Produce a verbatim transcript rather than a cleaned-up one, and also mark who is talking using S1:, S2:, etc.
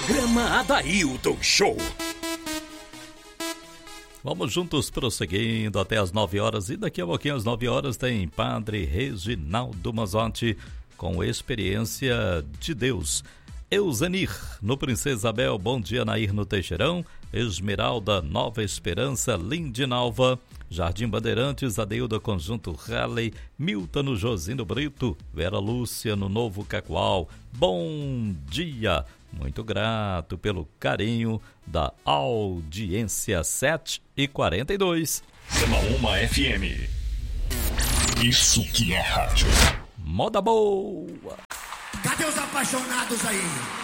S1: Programa Adailton Show.
S2: Vamos juntos prosseguindo até as nove horas. E daqui a pouquinho, às nove horas, tem Padre Reginaldo Mazzotti com Experiência de Deus. Euzenir, no Princesa Isabel, bom dia, Nair no Teixeirão. Esmeralda, Nova Esperança, Lindinalva, Jardim Bandeirantes, Adeilda Conjunto Raleigh, Milton no Josino Brito, Vera Lúcia no Novo Cacoal. Bom dia, muito grato pelo carinho da audiência. Sete e quarenta e dois.
S1: Semaúma F M. Isso que é rádio.
S2: Moda boa.
S3: Cadê os apaixonados aí?